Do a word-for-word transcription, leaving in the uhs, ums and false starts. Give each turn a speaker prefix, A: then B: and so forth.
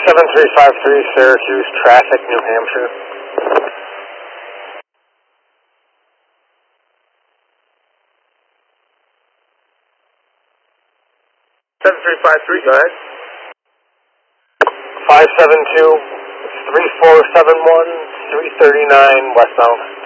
A: seven three five three, Syracuse traffic, New Hampshire.
B: seven three five three, go ahead.
A: five seven two, three four seven one, three thirty-nine westbound.